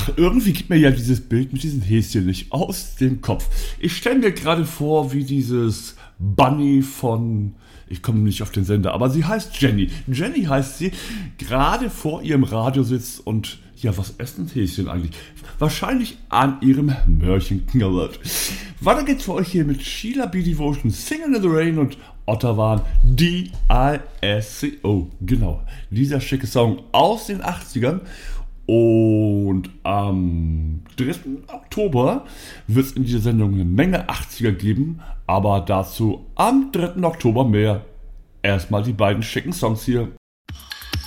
Ach, irgendwie geht mir ja dieses Bild mit diesen Häschen nicht aus dem Kopf. Ich stelle mir gerade vor, wie dieses Bunny von... Ich komme nicht auf den Sender, aber sie heißt Jenny. Jenny heißt sie, gerade vor ihrem Radio sitzt und... Ja, was essen Häschen eigentlich? Wahrscheinlich an ihrem Möhrchen knabbert. Weiter geht's für euch hier mit Sheila B. Devotion, Singing in the Rain und Ottawa D-I-S-C-O. Genau, dieser schicke Song aus den 80ern. Und am 3. Oktober wird es in dieser Sendung eine Menge 80er geben, aber dazu am 3. Oktober mehr. Erstmal die beiden schicken Songs hier.